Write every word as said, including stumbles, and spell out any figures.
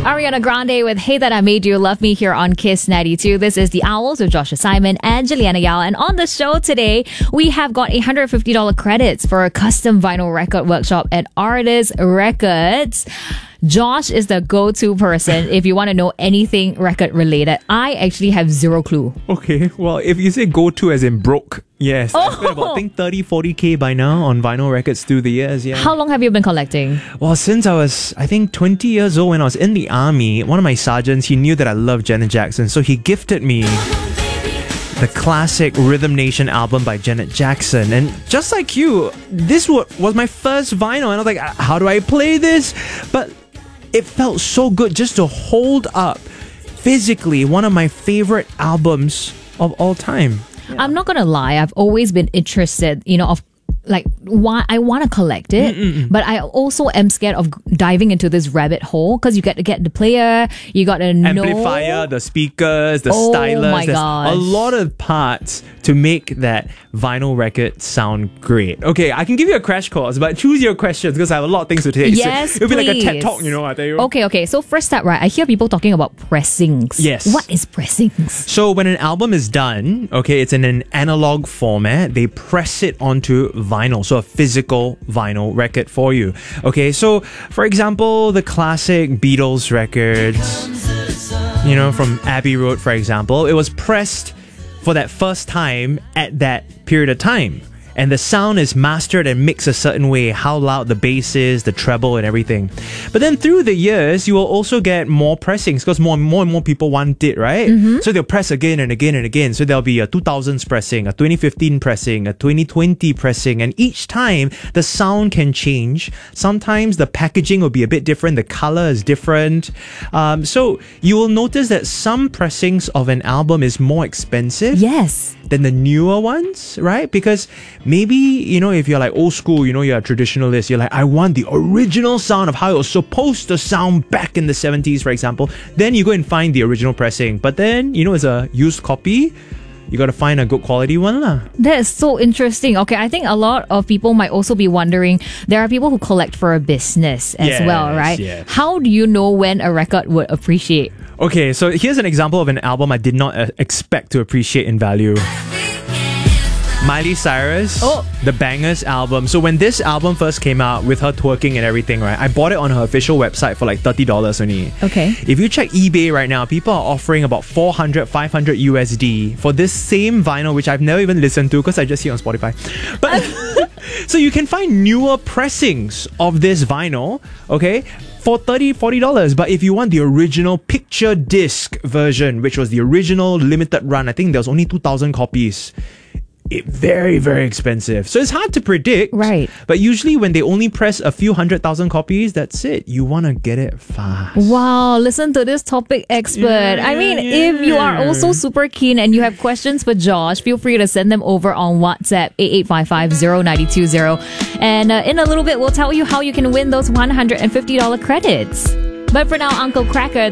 Ariana Grande with Hey That I Made You Love Me here on Kiss ninety-two. This is The Owls with Joshua Simon and Juliana Yao. And on the show today, we have got one hundred fifty dollars credits for a custom vinyl record workshop at Artist Records. Josh is the go-to person if you want to know anything record related. I actually have zero clue. Okay, well, if you say go-to as in broke, yes. Oh. I spent about, I think, thirty, forty K by now on vinyl records through the years, yeah. How long have you been collecting? Well, since I was, I think, twenty years old when I was in the army, one of my sergeants, he knew that I loved Janet Jackson, so he gifted me the classic Rhythm Nation album by Janet Jackson. And just like you, this was my first vinyl, and I was like, how do I play this? But it felt so good just to hold up physically one of my favorite albums of all time. Yeah. I'm not gonna lie, I've always been interested, you know, of like why I want to collect it, Mm-mm. but I also am scared of diving into this rabbit hole because you get to get the player, you got to know amplifier, the speakers, the oh stylus. My There's gosh. a lot of parts to make that vinyl record sound great. Okay, I can give you a crash course, but choose your questions because I have a lot of things to take. Yes, so it'll be please. like a TED talk, you know. I tell you. Okay, okay. So first up, right? I hear people talking about pressings. Yes. What is pressings? So when an album is done, okay, it's in an analog format. They press it onto vinyl, so a physical vinyl record for you. Okay, so for example, the classic Beatles records, you know, from Abbey Road, for example, it was pressed for that first time at that period of time. And the sound is mastered and mixed a certain way, how loud the bass is, the treble and everything. But then through the years, you will also get more pressings because more and more and more people want it, right? Mm-hmm. So they'll press again and again and again. So there'll be a two thousands pressing, a twenty fifteen pressing, a twenty twenty pressing. And each time, the sound can change. Sometimes the packaging will be a bit different. The color is different. Um, so you will notice that some pressings of an album is more expensive. Yes. Than the newer ones, right? Because maybe, you know, if you're like old school, you know, you're a traditionalist, you're like, I want the original sound of how it was supposed to sound back in the seventies, for example. Then you go and find the original pressing. But then, you know, it's a used copy. You got to find a good quality one lah. That is so interesting. Okay, I think a lot of people might also be wondering, there are people who collect for a business as yes, well, right? Yes. How do you know when a record would appreciate? Okay, so here's an example of an album I did not uh, expect to appreciate in value. Miley Cyrus, oh. the Bangers album. So when this album first came out with her twerking and everything, right, I bought it on her official website for like thirty dollars only. Okay. If you check eBay right now, people are offering about four hundred, five hundred U S D for this same vinyl, which I've never even listened to because I just see it on Spotify. But so you can find newer pressings of this vinyl, okay, for thirty dollars, forty dollars. But if you want the original picture disc version, which was the original limited run, I think there was only two thousand copies. It very, very expensive. So it's hard to predict. Right. But usually when they only press a few hundred thousand copies, that's it. You want to get it fast. Wow, listen to this topic expert. Yeah, I mean, yeah. if you are also super keen and you have questions for Josh, feel free to send them over on WhatsApp eight eight five five zero nine two zero. And uh, in a little bit, we'll tell you how you can win those one hundred fifty dollars credits. But for now, Uncle Cracker,